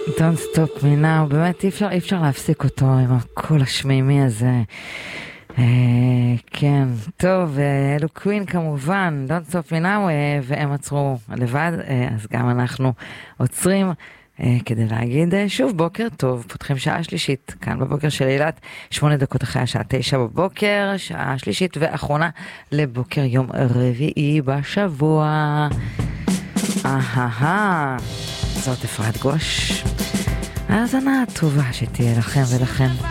Don't stop me now, באמת אי אפשר להפסיק אותו עם הקול השמימי הזה. כן, טוב, אלו קווין כמובן, Don't stop me now, והם עצרו לבד, אז גם אנחנו עוצרים כדי להגיד שוב בוקר טוב, פותחים שעה שלישית, כאן בבוקר של אילת, 8 דקות אחרי השעה 9 בבוקר, שעה שלישית ואחרונה לבוקר יום רביעי בשבוע. זאת אפרת גוש. האזנה טובה שתהיה לכם ולכם.